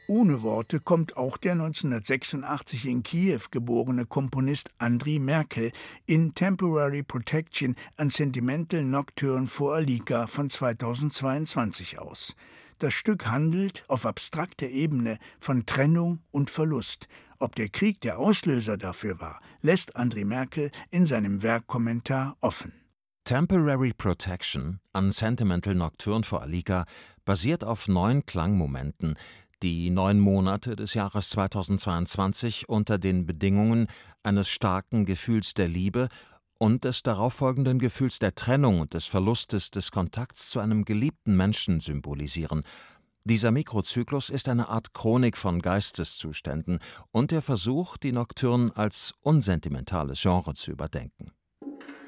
Ohne Worte kommt auch der 1986 in Kiew geborene Komponist Andriy Merkel in Temporary Protection: A Sentimental Nocturne for Alika von 2022 aus. Das Stück handelt auf abstrakter Ebene von Trennung und Verlust. Ob der Krieg der Auslöser dafür war, lässt Andriy Merkel in seinem Werkkommentar offen. Temporary Protection: A Sentimental Nocturne for Alika basiert auf 9 Klangmomenten, die 9 Monate des Jahres 2022 unter den Bedingungen eines starken Gefühls der Liebe und des darauffolgenden Gefühls der Trennung und des Verlustes des Kontakts zu einem geliebten Menschen symbolisieren. Dieser Mikrozyklus ist eine Art Chronik von Geisteszuständen und der Versuch, die Nocturne als unsentimentales Genre zu überdenken.